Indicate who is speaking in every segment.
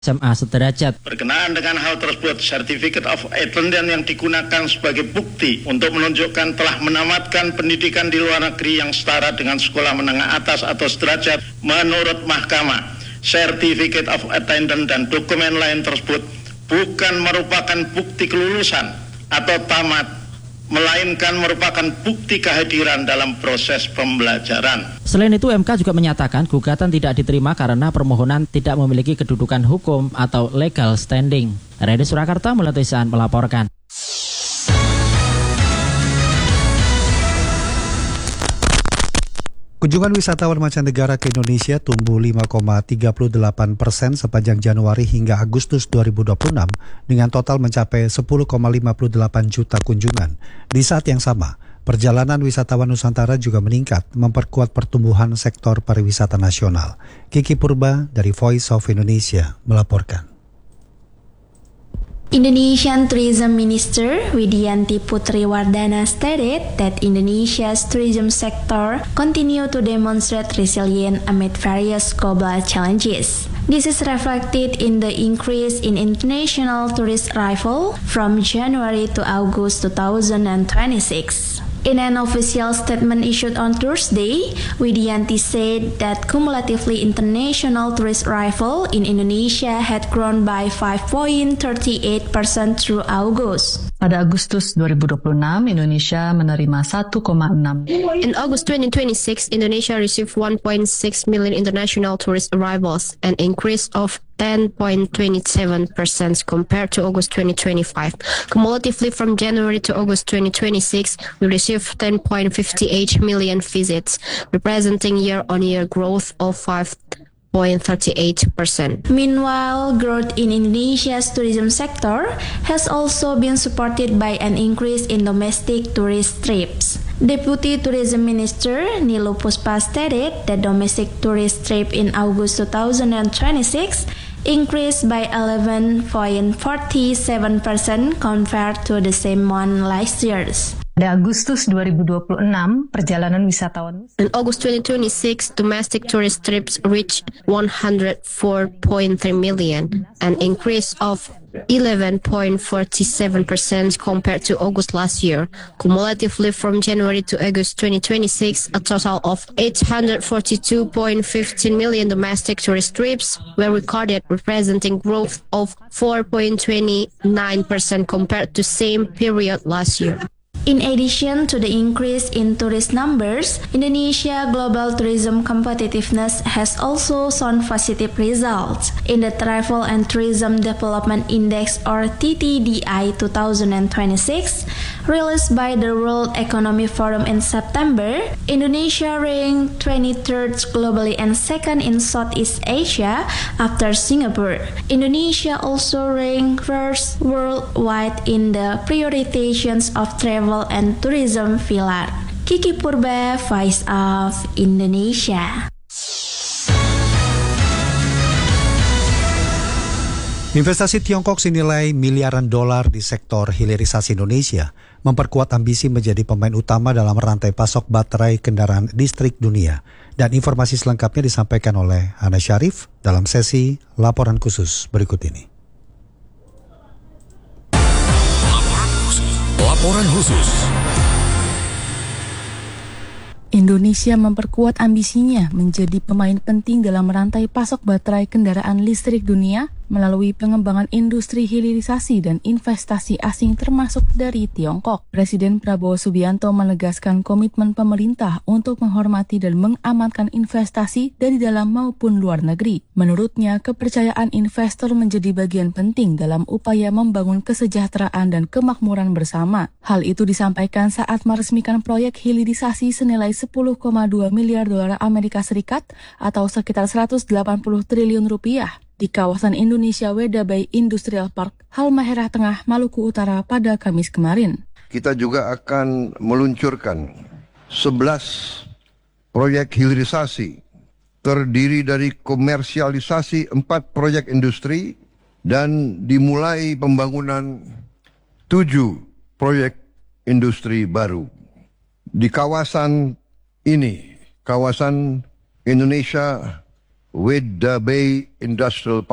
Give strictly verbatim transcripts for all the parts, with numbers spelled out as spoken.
Speaker 1: S M A sederajat.
Speaker 2: Berkenaan dengan hal tersebut, Certificate of Attendance yang digunakan sebagai bukti untuk menunjukkan telah menamatkan pendidikan di luar negeri yang setara dengan sekolah menengah atas atau sederajat, menurut Mahkamah, Certificate of Attendance dan dokumen lain tersebut bukan merupakan bukti kelulusan atau tamat, melainkan merupakan bukti kehadiran dalam proses pembelajaran.
Speaker 1: Selain itu, M K juga menyatakan gugatan tidak diterima karena permohonan tidak memiliki kedudukan hukum atau legal standing. Redi Surakarta, Melatisan melaporkan.
Speaker 3: Kunjungan wisatawan mancanegara ke Indonesia tumbuh lima koma tiga delapan persen sepanjang Januari hingga Agustus dua ribu dua puluh enam dengan total mencapai sepuluh koma lima delapan juta kunjungan. Di saat yang sama, perjalanan wisatawan Nusantara juga meningkat, memperkuat pertumbuhan sektor pariwisata nasional. Kiki Purba dari Voice of Indonesia melaporkan.
Speaker 4: Indonesian Tourism Minister Widianti Putriwardana stated that Indonesia's tourism sector continue to demonstrate resilience amid various global challenges. This is reflected in the increase in international tourist arrival from January to August two thousand twenty-six. In an official statement issued on Thursday, Widianti said that cumulatively international tourist arrival in Indonesia had grown by five point three eight percent through August.
Speaker 5: Pada Agustus dua ribu dua puluh enam, Indonesia menerima satu koma enam.
Speaker 6: In August twenty twenty-six, Indonesia received one point six million international tourist arrivals, an increase of ten point two seven percent compared to August twenty twenty-five. Cumulatively from January to August twenty twenty-six, we received ten point five eight million visits, representing year-on-year growth of five point three eight percent.
Speaker 4: Meanwhile, growth in Indonesia's tourism sector has also been supported by an increase in domestic tourist trips. Deputy Tourism Minister Nilu Puspa stated that domestic tourist trip in August two thousand twenty-six increased by eleven point four seven percent compared to the same month last year.
Speaker 5: Pada Agustus dua ribu dua puluh enam, perjalanan wisatawan.
Speaker 6: In August twenty twenty-six, domestic tourist trips reached one hundred four point three million, an increase of eleven point four seven percent compared to August last year. Cumulatively from January to August twenty twenty-six, a total of eight hundred forty-two point one five million domestic tourist trips were recorded, representing growth of four point two nine percent compared to same period last year.
Speaker 4: In addition to the increase in tourist numbers, Indonesia global tourism competitiveness has also shown positive results. In the Travel and Tourism Development Index or T T D I twenty twenty-six, released by the World Economic Forum in September, Indonesia ranked twenty-third globally and second in Southeast Asia after Singapore. Indonesia also ranked first worldwide in the prioritizations of travel and tourism pillar. Kiki Purba, Voice of Indonesia.
Speaker 3: Investasi Tiongkok senilai miliaran dolar di sektor hilirisasi Indonesia memperkuat ambisi menjadi pemain utama dalam rantai pasok baterai kendaraan listrik dunia. Dan informasi selengkapnya disampaikan oleh Hana Syarif dalam sesi laporan khusus berikut ini.
Speaker 7: Laporan khusus. Laporan khusus.
Speaker 8: Indonesia memperkuat ambisinya menjadi pemain penting dalam rantai pasok baterai kendaraan listrik dunia melalui pengembangan industri hilirisasi dan investasi asing termasuk dari Tiongkok. Presiden Prabowo Subianto menegaskan komitmen pemerintah untuk menghormati dan mengamankan investasi dari dalam maupun luar negeri. Menurutnya, kepercayaan investor menjadi bagian penting dalam upaya membangun kesejahteraan dan kemakmuran bersama. Hal itu disampaikan saat meresmikan proyek hilirisasi senilai sepuluh koma dua miliar dolar Amerika Serikat atau sekitar seratus delapan puluh triliun rupiah di kawasan Indonesia Weda Bay Industrial Park, Halmahera Tengah, Maluku Utara pada Kamis kemarin.
Speaker 9: Kita juga akan meluncurkan sebelas proyek hilirisasi terdiri dari komersialisasi empat proyek industri dan dimulai pembangunan tujuh proyek industri baru. Di kawasan ini, kawasan Indonesia Weda Bay Industrial Park.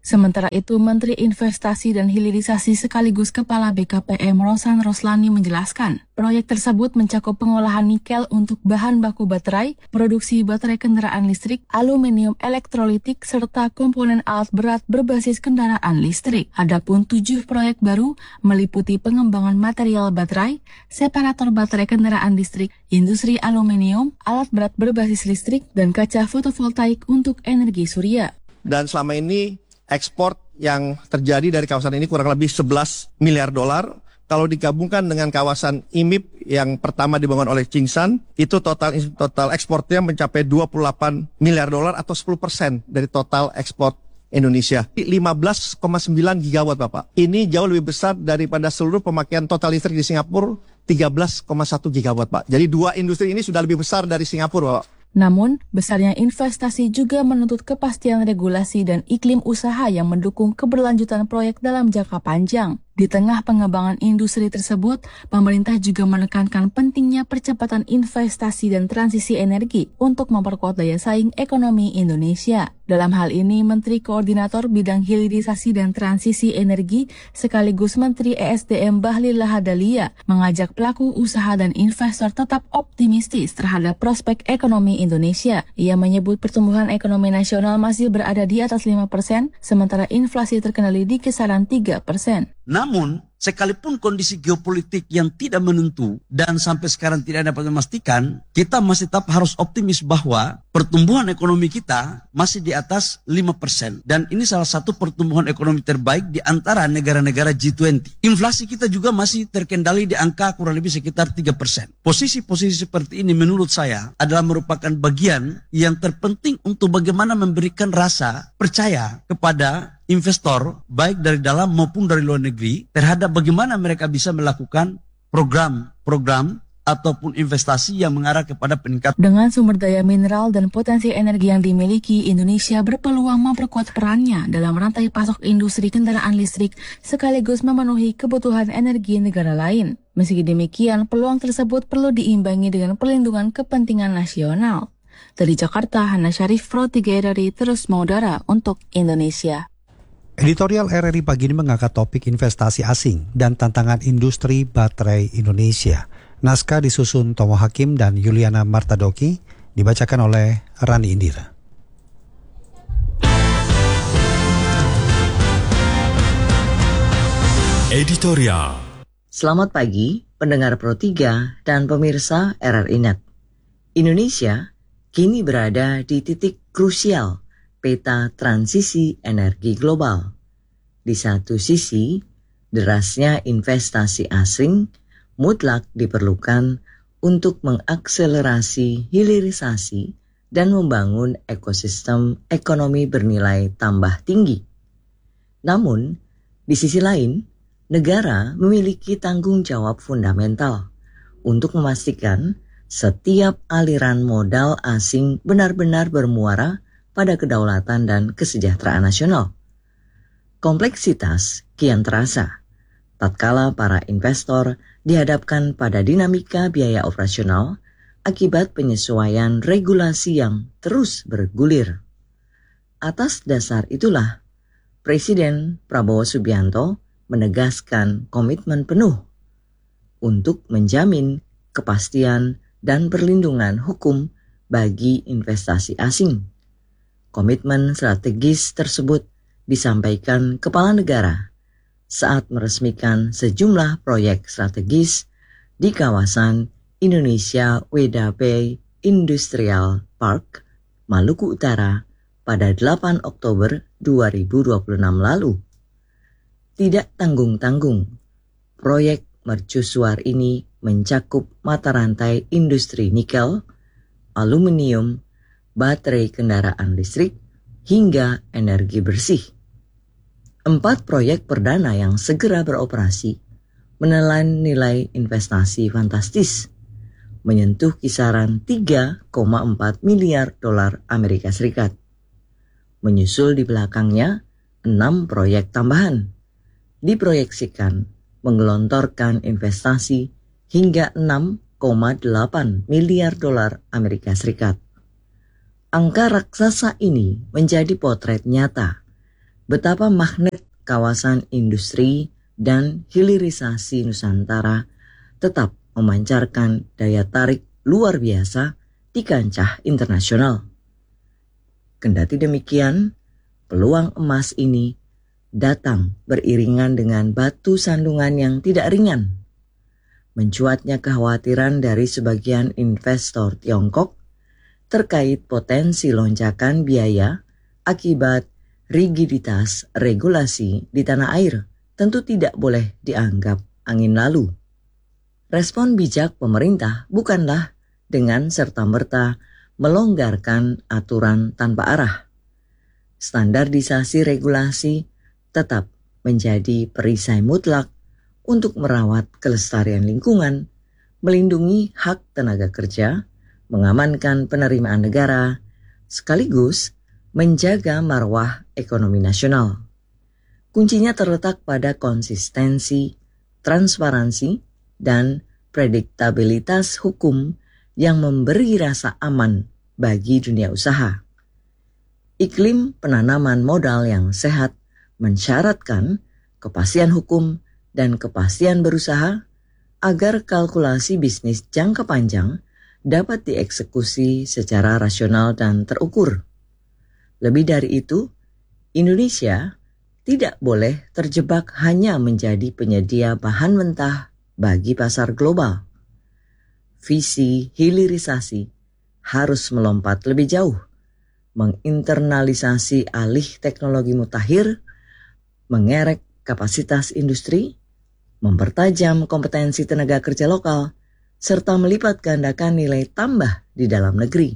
Speaker 8: Sementara itu, Menteri Investasi dan Hilirisasi sekaligus Kepala B K P M Rosan Roslani menjelaskan, proyek tersebut mencakup pengolahan nikel untuk bahan baku baterai, produksi baterai kendaraan listrik, aluminium elektrolitik, serta komponen alat berat berbasis kendaraan listrik. Adapun tujuh proyek baru meliputi pengembangan material baterai, separator baterai kendaraan listrik, industri aluminium, alat berat berbasis listrik, dan kaca fotovoltaik untuk energi surya.
Speaker 10: Dan selama ini ekspor yang terjadi dari kawasan ini kurang lebih sebelas miliar dolar. Kalau digabungkan dengan kawasan I M I P yang pertama dibangun oleh Tsingshan, itu total total ekspornya mencapai dua puluh delapan miliar dolar atau sepuluh persen dari total ekspor Indonesia. lima belas koma sembilan gigawatt, Bapak. Ini jauh lebih besar daripada seluruh pemakaian total listrik di Singapura, tiga belas koma satu gigawatt, Pak. Jadi dua industri ini sudah lebih besar dari Singapura, Bapak.
Speaker 8: Namun, besarnya investasi juga menuntut kepastian regulasi dan iklim usaha yang mendukung keberlanjutan proyek dalam jangka panjang. Di tengah pengembangan industri tersebut, pemerintah juga menekankan pentingnya percepatan investasi dan transisi energi untuk memperkuat daya saing ekonomi Indonesia. Dalam hal ini, Menteri Koordinator Bidang Hilirisasi dan Transisi Energi sekaligus Menteri E S D M Bahlil Lahadalia mengajak pelaku usaha dan investor tetap optimistis terhadap prospek ekonomi Indonesia. Ia menyebut pertumbuhan ekonomi nasional masih berada di atas lima persen, sementara inflasi terkendali di kisaran tiga persen.
Speaker 11: Namun, sekalipun kondisi geopolitik yang tidak menentu dan sampai sekarang tidak dapat memastikan, kita masih tetap harus optimis bahwa pertumbuhan ekonomi kita masih di atas lima persen. Dan ini salah satu pertumbuhan ekonomi terbaik di antara negara-negara G dua puluh. Inflasi kita juga masih terkendali di angka kurang lebih sekitar tiga persen. Posisi-posisi seperti ini menurut saya adalah merupakan bagian yang terpenting untuk bagaimana memberikan rasa percaya kepada investor baik dari dalam maupun dari luar negeri terhadap bagaimana mereka bisa melakukan program-program ataupun investasi yang mengarah kepada peningkatan.
Speaker 8: Dengan sumber daya mineral dan potensi energi yang dimiliki, Indonesia berpeluang memperkuat perannya dalam rantai pasok industri kendaraan listrik sekaligus memenuhi kebutuhan energi negara lain. Meski demikian, peluang tersebut perlu diimbangi dengan perlindungan kepentingan nasional. Dari Jakarta, Hana Syarif, Pro tiga R R I terus mengudara untuk Indonesia.
Speaker 3: Editorial R R I pagi ini mengangkat topik investasi asing dan tantangan industri baterai Indonesia. Naskah disusun Tomo Hakim dan Yuliana Martadoki, dibacakan oleh Rani Indira.
Speaker 7: Editorial.
Speaker 12: Selamat pagi, pendengar Pro tiga dan pemirsa R R I Net. Indonesia kini berada di titik krusial peta transisi energi global. Di satu sisi, derasnya investasi asing mutlak diperlukan untuk mengakselerasi hilirisasi dan membangun ekosistem ekonomi bernilai tambah tinggi. Namun, di sisi lain, negara memiliki tanggung jawab fundamental untuk memastikan setiap aliran modal asing benar-benar bermuara pada kedaulatan dan kesejahteraan nasional. Kompleksitas kian terasa tatkala para investor dihadapkan pada dinamika biaya operasional akibat penyesuaian regulasi yang terus bergulir. Atas dasar itulah, Presiden Prabowo Subianto menegaskan komitmen penuh untuk menjamin kepastian dan perlindungan hukum bagi investasi asing. Komitmen strategis tersebut disampaikan Kepala Negara saat meresmikan sejumlah proyek strategis di kawasan Indonesia Weda Bay Industrial Park, Maluku Utara pada delapan Oktober dua ribu dua puluh enam lalu. Tidak tanggung-tanggung, proyek mercusuar ini mencakup mata rantai industri nikel, aluminium, baterai kendaraan listrik, hingga energi bersih. Empat proyek perdana yang segera beroperasi menelan nilai investasi fantastis, menyentuh kisaran tiga koma empat miliar dolar Amerika Serikat. Menyusul di belakangnya, enam proyek tambahan diproyeksikan menggelontorkan investasi hingga enam koma delapan miliar dolar Amerika Serikat. Angka raksasa ini menjadi potret nyata betapa magnet kawasan industri dan hilirisasi Nusantara tetap memancarkan daya tarik luar biasa di kancah internasional. Kendati demikian, peluang emas ini datang beriringan dengan batu sandungan yang tidak ringan. Mencuatnya kekhawatiran dari sebagian investor Tiongkok terkait potensi lonjakan biaya akibat rigiditas regulasi di tanah air tentu tidak boleh dianggap angin lalu. Respon bijak pemerintah bukanlah dengan serta-merta melonggarkan aturan tanpa arah. Standarisasi regulasi tetap menjadi perisai mutlak untuk merawat kelestarian lingkungan, melindungi hak tenaga kerja, mengamankan penerimaan negara, sekaligus menjaga marwah ekonomi nasional. Kuncinya terletak pada konsistensi, transparansi, dan prediktabilitas hukum yang memberi rasa aman bagi dunia usaha. Iklim penanaman modal yang sehat mensyaratkan kepastian hukum dan kepastian berusaha agar kalkulasi bisnis jangka panjang dapat dieksekusi secara rasional dan terukur. Lebih dari itu, Indonesia tidak boleh terjebak hanya menjadi penyedia bahan mentah bagi pasar global. Visi hilirisasi harus melompat lebih jauh, menginternalisasi alih teknologi mutakhir, mengerek kapasitas industri, mempertajam kompetensi tenaga kerja lokal, serta melipat gandakan nilai tambah di dalam negeri.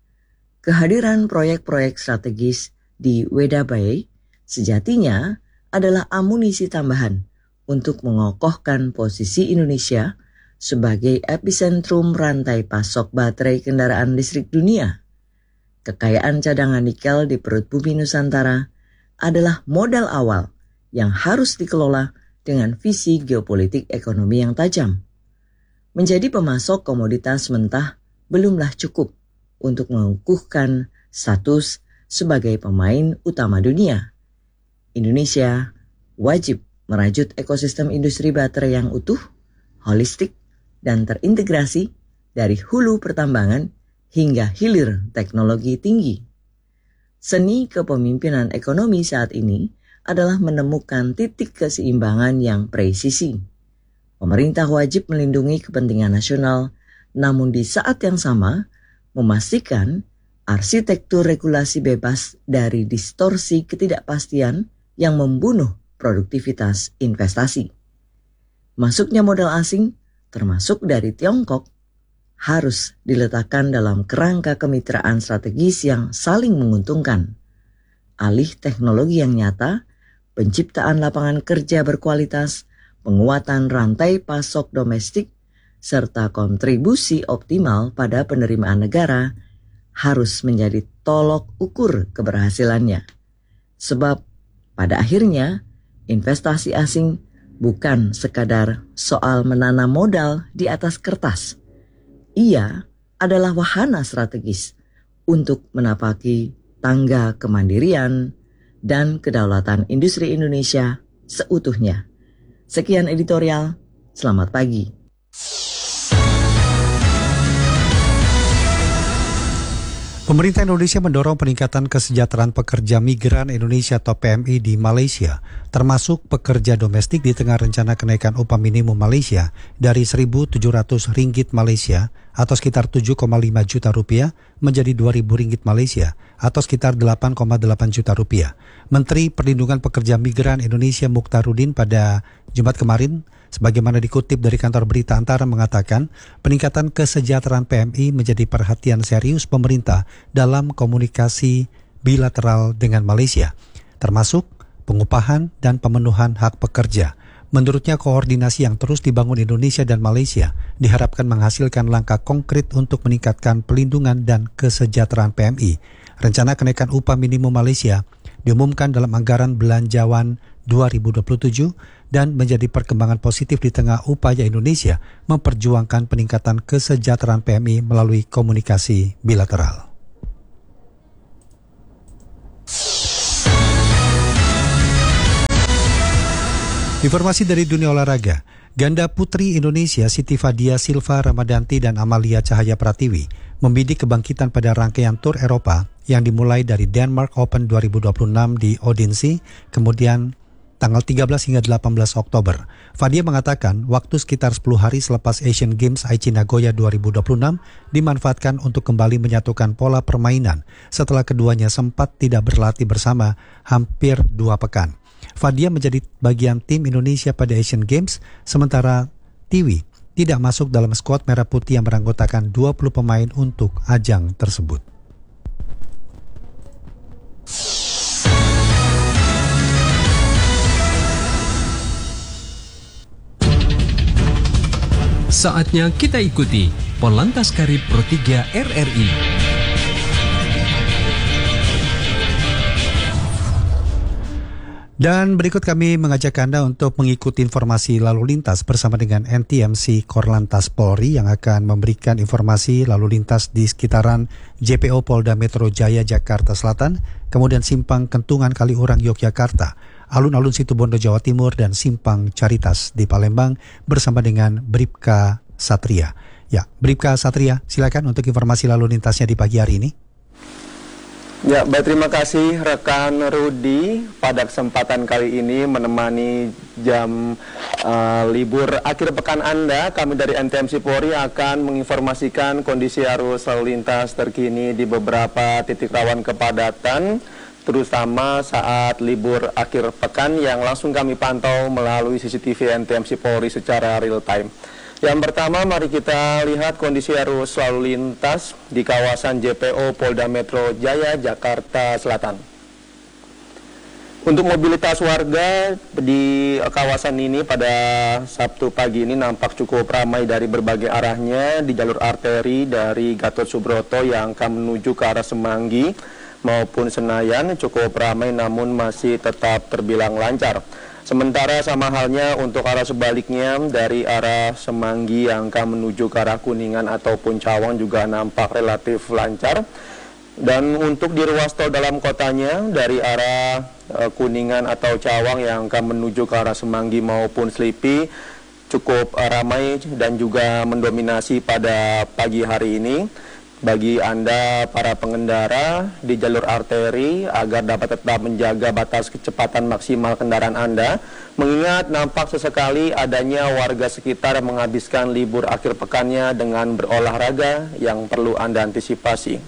Speaker 12: Kehadiran proyek-proyek strategis di Weda Bay sejatinya adalah amunisi tambahan untuk mengokohkan posisi Indonesia sebagai epicentrum rantai pasok baterai kendaraan listrik dunia. Kekayaan cadangan nikel di perut bumi Nusantara adalah modal awal yang harus dikelola dengan visi geopolitik ekonomi yang tajam. Menjadi pemasok komoditas mentah belumlah cukup untuk mengukuhkan status sebagai pemain utama dunia. Indonesia wajib merajut ekosistem industri baterai yang utuh, holistik, dan terintegrasi dari hulu pertambangan hingga hilir teknologi tinggi. Seni kepemimpinan ekonomi saat ini adalah menemukan titik keseimbangan yang presisi. Pemerintah wajib melindungi kepentingan nasional, namun di saat yang sama memastikan arsitektur regulasi bebas dari distorsi ketidakpastian yang membunuh produktivitas investasi. Masuknya modal asing, termasuk dari Tiongkok, harus diletakkan dalam kerangka kemitraan strategis yang saling menguntungkan. Alih teknologi yang nyata, penciptaan lapangan kerja berkualitas, penguatan rantai pasok domestik, serta kontribusi optimal pada penerimaan negara harus menjadi tolok ukur keberhasilannya. Sebab pada akhirnya investasi asing bukan sekadar soal menanam modal di atas kertas. Ia adalah wahana strategis untuk menapaki tangga kemandirian dan kedaulatan industri Indonesia seutuhnya. Sekian editorial, selamat pagi.
Speaker 3: Pemerintah Indonesia mendorong peningkatan kesejahteraan pekerja migran Indonesia atau P M I di Malaysia, termasuk pekerja domestik di tengah rencana kenaikan upah minimum Malaysia dari seribu tujuh ratus ringgit Malaysia atau sekitar tujuh koma lima juta rupiah menjadi dua ribu ringgit Malaysia atau sekitar delapan koma delapan juta rupiah. Menteri Perlindungan Pekerja Migran Indonesia Mukhtaruddin pada Jumat kemarin, sebagaimana dikutip dari kantor berita Antara, mengatakan peningkatan kesejahteraan P M I menjadi perhatian serius pemerintah dalam komunikasi bilateral dengan Malaysia, termasuk pengupahan dan pemenuhan hak pekerja. Menurutnya, koordinasi yang terus dibangun Indonesia dan Malaysia diharapkan menghasilkan langkah konkret untuk meningkatkan pelindungan dan kesejahteraan P M I. Rencana kenaikan upah minimum Malaysia diumumkan dalam anggaran belanjawan dua ribu dua puluh tujuh dan menjadi perkembangan positif di tengah upaya Indonesia memperjuangkan peningkatan kesejahteraan P M I melalui komunikasi bilateral. Informasi dari dunia olahraga. Ganda putri Indonesia Siti Fadia Silva Ramadanti dan Amalia Cahaya Pratiwi membidik kebangkitan pada rangkaian tur Eropa yang dimulai dari Denmark Open dua ribu dua puluh enam di Odense, kemudian tanggal tiga belas hingga delapan belas Oktober. Fadia mengatakan waktu sekitar sepuluh hari selepas Asian Games Aichi Nagoya dua ribu dua puluh enam dimanfaatkan untuk kembali menyatukan pola permainan setelah keduanya sempat tidak berlatih bersama hampir dua pekan. Fadia menjadi bagian tim Indonesia pada Asian Games, sementara Tiwi tidak masuk dalam skuad merah putih yang beranggotakan dua puluh pemain untuk ajang tersebut.
Speaker 13: Saatnya kita ikuti Polantas Karib Pro tiga R R I.
Speaker 3: Dan berikut kami mengajak Anda untuk mengikuti informasi lalu lintas bersama dengan N T M C Korlantas Polri yang akan memberikan informasi lalu lintas di sekitaran J P O Polda Metro Jaya Jakarta Selatan, kemudian Simpang Kentungan Kaliurang Yogyakarta, alun-alun Situbondo Jawa Timur, dan Simpang Caritas di Palembang bersama dengan Bribka Satria. Ya, Bribka Satria, silakan untuk informasi lalu lintasnya di pagi hari ini.
Speaker 14: Ya, baik, terima kasih rekan Rudi. Pada kesempatan kali ini menemani jam uh, libur akhir pekan Anda, kami dari N T M C Polri akan menginformasikan kondisi arus lalu lintas terkini di beberapa titik rawan kepadatan, terutama saat libur akhir pekan yang langsung kami pantau melalui C C T V N T M C Polri secara real time. Yang pertama, mari kita lihat kondisi arus lalu lintas di kawasan J P O Polda Metro Jaya, Jakarta Selatan. Untuk mobilitas warga di kawasan ini pada Sabtu pagi ini nampak cukup ramai dari berbagai arahnya di jalur arteri dari Gatot Subroto yang akan menuju ke arah Semanggi maupun Senayan cukup ramai namun masih tetap terbilang lancar. Sementara sama halnya untuk arah sebaliknya dari arah Semanggi yang akan menuju ke arah Kuningan ataupun Cawang juga nampak relatif lancar. Dan untuk di ruas tol dalam kotanya dari arah e, Kuningan atau Cawang yang akan menuju ke arah Semanggi maupun Selipi cukup e, ramai dan juga mendominasi pada pagi hari ini. Bagi Anda para pengendara di jalur arteri agar dapat tetap menjaga batas kecepatan maksimal kendaraan Anda, mengingat nampak sesekali adanya warga sekitar menghabiskan libur akhir pekannya dengan berolahraga yang perlu Anda antisipasi.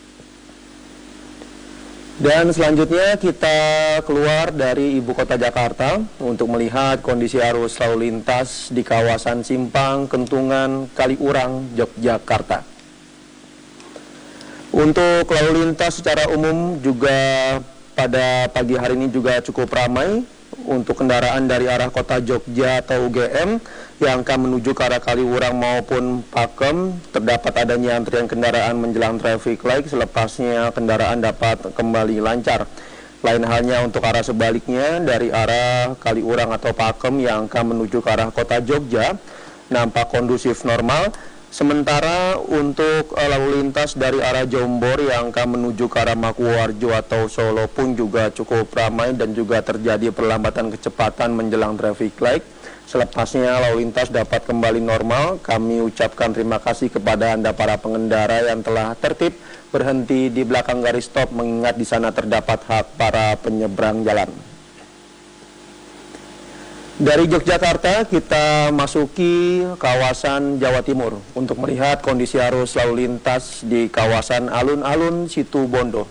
Speaker 14: Dan selanjutnya kita keluar dari ibu kota Jakarta untuk melihat kondisi arus lalu lintas di kawasan Simpang Kentungan Kaliurang, Yogyakarta. Untuk lalu lintas secara umum juga pada pagi hari ini juga cukup ramai. Untuk kendaraan dari arah kota Jogja atau U G M yang akan menuju ke arah Kaliurang maupun Pakem, terdapat adanya antrian kendaraan menjelang traffic light, selepasnya kendaraan dapat kembali lancar. Lain halnya untuk arah sebaliknya dari arah Kaliurang atau Pakem yang akan menuju ke arah kota Jogja, nampak kondusif normal. Sementara untuk uh, lalu lintas dari arah Jombor yang akan menuju ke arah Makuwarjo atau Solo pun juga cukup ramai dan juga terjadi perlambatan kecepatan menjelang traffic light. Selepasnya lalu lintas dapat kembali normal. Kami ucapkan terima kasih kepada Anda para pengendara yang telah tertib berhenti di belakang garis stop, mengingat di sana terdapat hak para penyeberang jalan. Dari Yogyakarta kita masuki kawasan Jawa Timur untuk melihat kondisi arus lalu lintas di kawasan alun-alun Situbondo.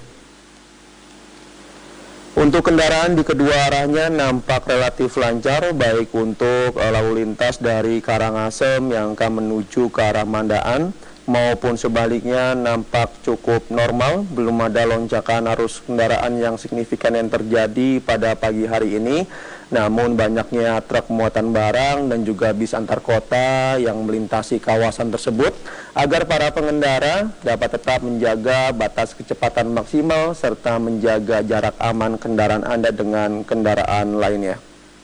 Speaker 14: Untuk kendaraan di kedua arahnya nampak relatif lancar, baik untuk lalu lintas dari Karangasem yang akan menuju ke arah Mandaan maupun sebaliknya nampak cukup normal, belum ada lonjakan arus kendaraan yang signifikan yang terjadi pada pagi hari ini. Namun banyaknya truk muatan barang dan juga bis antar kota yang melintasi kawasan tersebut agar para pengendara dapat tetap menjaga batas kecepatan maksimal serta menjaga jarak aman kendaraan Anda dengan kendaraan lainnya.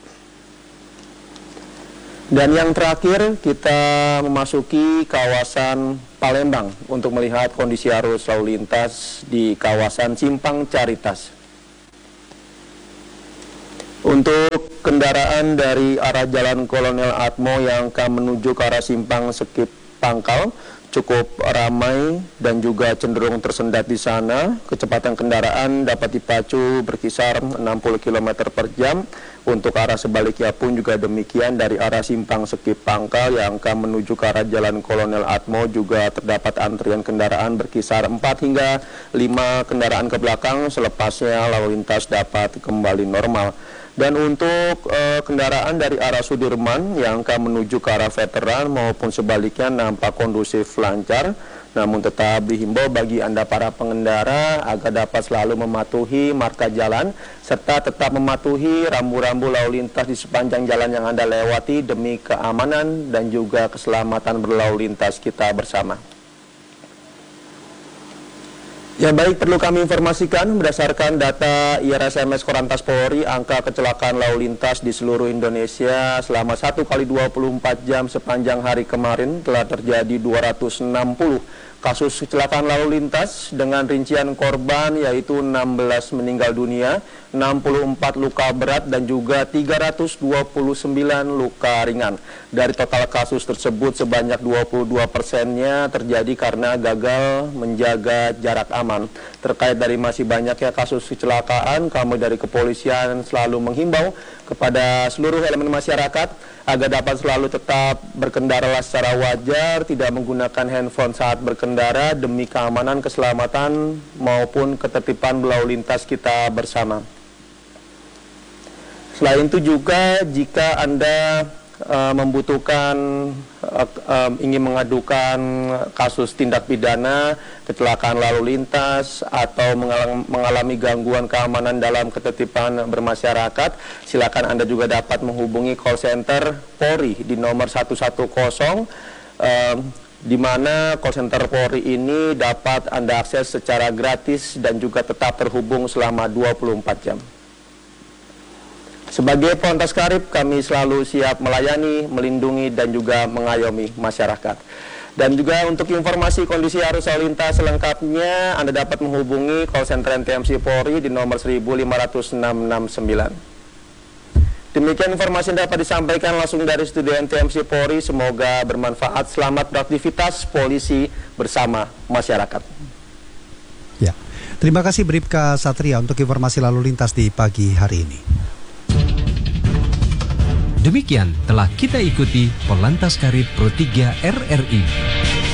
Speaker 14: Dan yang terakhir kita memasuki kawasan Palembang untuk melihat kondisi arus lalu lintas di kawasan Simpang Caritas. Untuk kendaraan dari arah Jalan Kolonel Atmo yang akan menuju ke arah Simpang Skip Pangkal cukup ramai dan juga cenderung tersendat di sana. Kecepatan kendaraan dapat dipacu berkisar enam puluh kilometer per jam. Untuk arah sebaliknya pun juga demikian, dari arah Simpang Skip Pangkal yang akan menuju ke arah Jalan Kolonel Atmo juga terdapat antrian kendaraan berkisar empat hingga lima kendaraan ke belakang, selepasnya lalu lintas dapat kembali normal. Dan untuk uh, kendaraan dari arah Sudirman yang akan menuju ke arah Veteran maupun sebaliknya nampak kondusif lancar. Namun tetap dihimbau bagi Anda para pengendara agar dapat selalu mematuhi marka jalan serta tetap mematuhi rambu-rambu lalu lintas di sepanjang jalan yang Anda lewati demi keamanan dan juga keselamatan berlalu lintas kita bersama. Ya baik, perlu kami informasikan berdasarkan data I R S M S Korlantas Polri, angka kecelakaan lalu lintas di seluruh Indonesia selama satu kali dua puluh empat jam sepanjang hari kemarin telah terjadi dua ratus enam puluh kasus kecelakaan lalu lintas dengan rincian korban yaitu enam belas meninggal dunia, enam puluh empat luka berat dan juga tiga ratus dua puluh sembilan luka ringan. Dari total kasus tersebut sebanyak dua puluh dua persennya terjadi karena gagal menjaga jarak aman. Terkait dari masih banyaknya kasus kecelakaan, kami dari kepolisian selalu menghimbau kepada seluruh elemen masyarakat agar dapat selalu tetap berkendara secara wajar, tidak menggunakan handphone saat berkendara demi keamanan, keselamatan maupun ketertiban berlalu lintas kita bersama. Selain itu juga jika Anda uh, membutuhkan uh, uh, ingin mengadukan kasus tindak pidana, kecelakaan lalu lintas atau mengalami, mengalami gangguan keamanan dalam ketertiban bermasyarakat, silakan Anda juga dapat menghubungi call center Polri di nomor satu satu nol, uh, di mana call center Polri ini dapat Anda akses secara gratis dan juga tetap terhubung selama dua puluh empat jam. Sebagai Pollantas Karib, kami selalu siap melayani, melindungi, dan juga mengayomi masyarakat. Dan juga untuk informasi kondisi arus lalu lintas selengkapnya, Anda dapat menghubungi call center N T M C Polri di nomor seribu lima ratus enam enam sembilan. Demikian informasi yang dapat disampaikan langsung dari studio N T M C Polri. Semoga bermanfaat. Selamat beraktivitas polisi bersama masyarakat.
Speaker 3: Ya, terima kasih Bribka Satria untuk informasi lalu lintas di pagi hari ini.
Speaker 13: Demikian telah kita ikuti Pollantas Karib Pro tiga R R I.